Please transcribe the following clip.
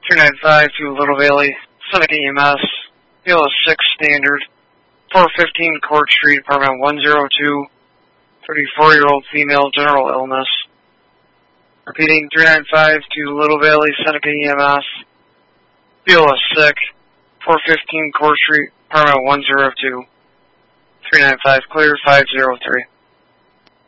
395 to Little Valley, Seneca EMS, BLS 6 Standard, 415 Court Street, Apartment 102, 34-year-old female, general illness. Repeating, 395 to Little Valley, Seneca EMS, BLS 6, 415 Court Street, Apartment 102, 395 clear, 503.